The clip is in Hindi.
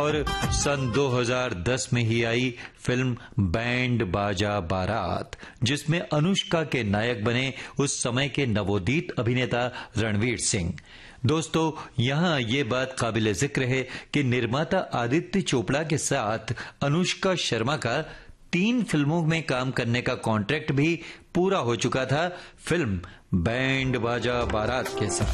और सन 2010 में ही आई फिल्म बैंड बाजा बारात, जिसमें अनुष्का के नायक बने उस समय के नवोदित अभिनेता रणवीर सिंह। दोस्तों, यहाँ ये बात काबिले जिक्र है कि निर्माता आदित्य चोपड़ा के साथ अनुष्का शर्मा का 3 फिल्मों में काम करने का कॉन्ट्रैक्ट भी पूरा हो चुका था फिल्म बैंड बाजा बारात के साथ।